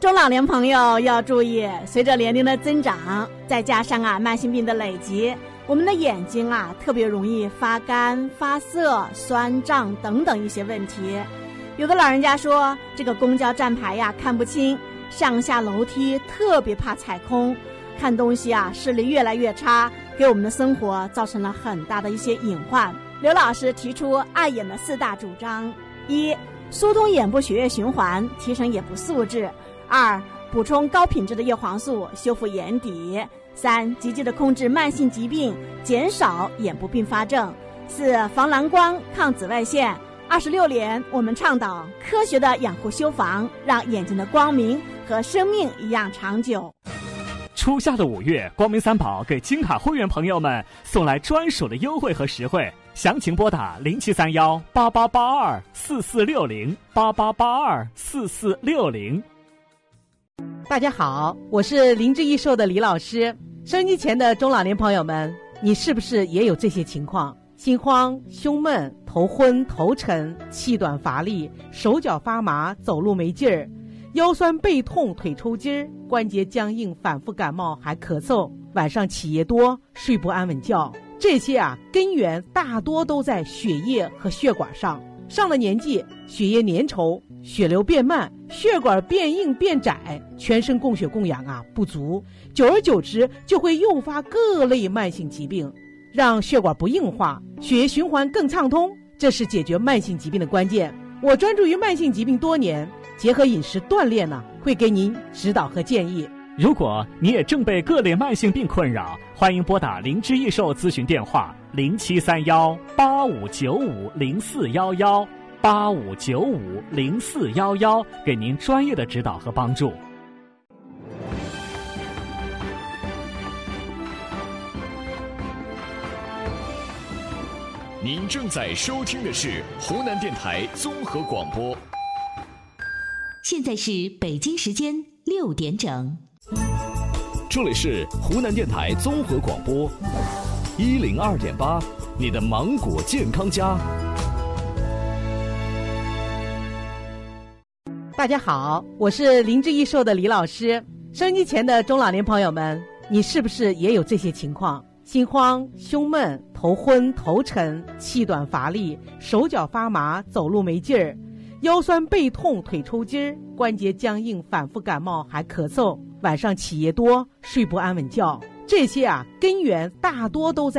中老年朋友要注意，随着年龄的增长，再加上慢性病的累积，我们的眼睛特别容易发干、发涩、酸胀等等一些问题。有的老人家说，这个公交站牌看不清，上下楼梯特别怕踩空，看东西视力越来越差，给我们的生活造成了很大的一些隐患。刘老师提出爱眼的4大主张：一、疏通眼部血液循环，提升眼部素质；二、补充高品质的叶黄素，修复眼底；三、积极的控制慢性疾病，减少眼部并发症；四、防蓝光、抗紫外线。26年，我们倡导科学的养护修防，让眼睛的光明和生命一样长久。 初夏的5月，光明三宝给金卡会员朋友们送来专属的优惠和实惠，详情拨打07318882446088824460。 大家好，我是林志益寿的李老师。收音机前的中老年朋友们，你是不是也有这些情况？心慌、胸闷、头昏、头沉、气短乏力、手脚发麻、走路没劲儿，腰酸背痛、腿抽筋儿，关节僵硬，反复感冒还咳嗽，晚上起夜多，睡不安稳觉。这些根源大多都在血液和血管上。上了年纪，血液粘稠，血流变慢，血管变硬变窄，全身供血供氧不足，久而久之就会诱发各类慢性疾病。让血管不硬化，血液循环更畅通，这是解决慢性疾病的关键。我专注于慢性疾病多年，结合饮食锻炼会给您指导和建议。 如果你也正被各类慢性病困扰，欢迎拨打林志益寿咨询电话07318595041185950411，给您专业的指导和帮助。 您正在收听的是湖南电台综合广播。 现在是北京时间6点整。 这里是湖南电台综合广播102.8，你的芒果健康家。 大家好，我是林志益寿的李老师。收音机前的中老年朋友们，你是不是也有这些情况？心慌、胸闷、头昏、头沉、气短乏力、手脚发麻、走路没劲儿，腰酸背痛、腿抽筋儿，关节僵硬，反复感冒还咳嗽，晚上起夜多，睡不安稳觉。这些根源大多都在